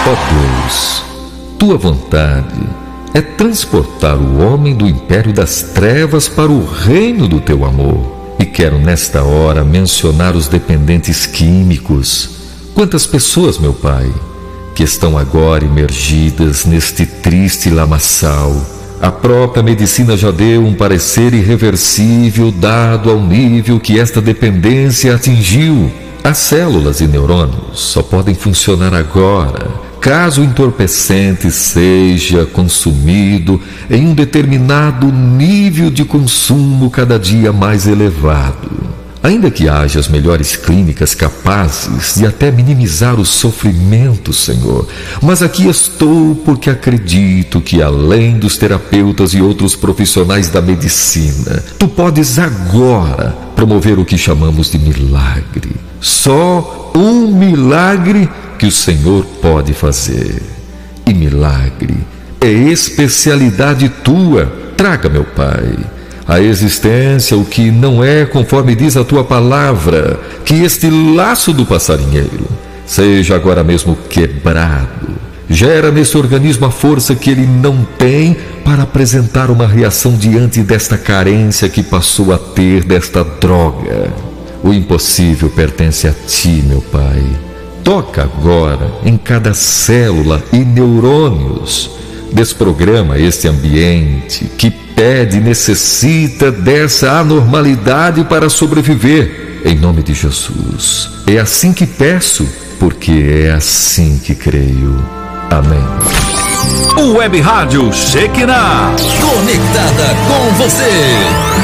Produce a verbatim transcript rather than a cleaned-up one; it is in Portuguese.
Ó Deus, tua vontade é transportar o homem do império das trevas para o reino do teu amor. E quero nesta hora mencionar os dependentes químicos. Quantas pessoas, meu Pai, que estão agora imergidas neste triste lamaçal. A própria medicina já deu um parecer irreversível dado ao nível que esta dependência atingiu. As células e neurônios só podem funcionar agora caso o entorpecente seja consumido em um determinado nível de consumo cada dia mais elevado. Ainda que haja as melhores clínicas capazes de até minimizar o sofrimento, Senhor, mas aqui estou porque acredito que, além dos terapeutas e outros profissionais da medicina, Tu podes agora promover o que chamamos de milagre. Só um milagre que o Senhor pode fazer. E milagre é especialidade Tua. Traga, meu Pai, a existência o que não é conforme diz a Tua palavra, que este laço do passarinheiro seja agora mesmo quebrado. Gera nesse organismo a força que ele não tem para apresentar uma reação diante desta carência que passou a ter desta droga. O impossível pertence a Ti, meu Pai. Toca agora em cada célula e neurônios. Desprograma este ambiente que pede e necessita dessa anormalidade para sobreviver. Em nome de Jesus. É assim que peço, porque é assim que creio. Amém. Web Rádio Shekinah. Conectada com você.